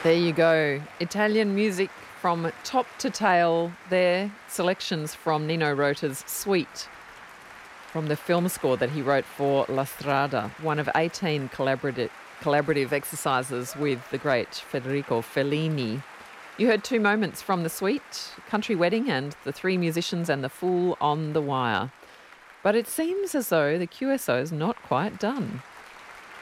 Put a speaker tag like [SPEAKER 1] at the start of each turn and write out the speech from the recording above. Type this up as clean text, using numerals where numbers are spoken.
[SPEAKER 1] There you go. Italian music from top to tail there. Selections from Nino Rota's Suite from the film score that he wrote for La Strada, one of 18 collaborative exercises with the great Federico Fellini. You heard two moments from the Suite, Country Wedding and The Three Musicians and the Fool on the Wire. But it seems as though the QSO's not quite done.